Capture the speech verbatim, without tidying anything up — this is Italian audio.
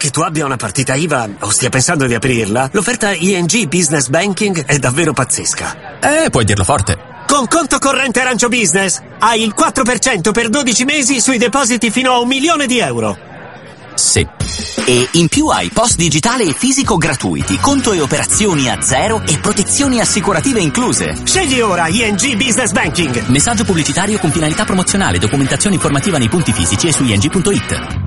Che tu abbia una partita I V A o stia pensando di aprirla, l'offerta I N G Business Banking è davvero pazzesca. Eh, puoi dirlo forte. Con conto corrente Arancio Business hai il quattro per cento per dodici mesi sui depositi fino a un milione di euro. Sì. E in più hai post digitale e fisico gratuiti, conto e operazioni a zero e protezioni assicurative incluse. Scegli ora I N G Business Banking. Messaggio pubblicitario con finalità promozionale, documentazione informativa nei punti fisici e su ing punto it.